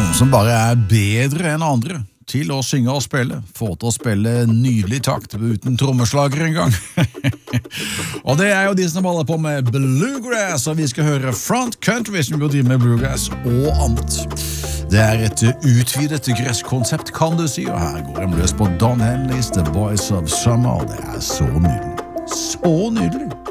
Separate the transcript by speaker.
Speaker 1: Noen som bare bedre enn andre til å synge og spille. Få til å spille nydelig takt uten trommeslager en gang. Og det jo de som holder på med bluegrass, og vi skal høre Front Country som går med bluegrass og annet. Det et utvidet gresskonsept, kan du si, og her går de løs på Don Henleys The Boys of Summer. Det så nydelig. Så nydelig.